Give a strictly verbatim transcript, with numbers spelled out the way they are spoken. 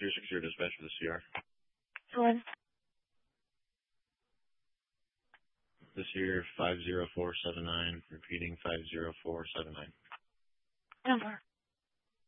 three six zero dispatch for the C R. One. This year, five zero four seven nine, repeating five zero four seven nine. Number.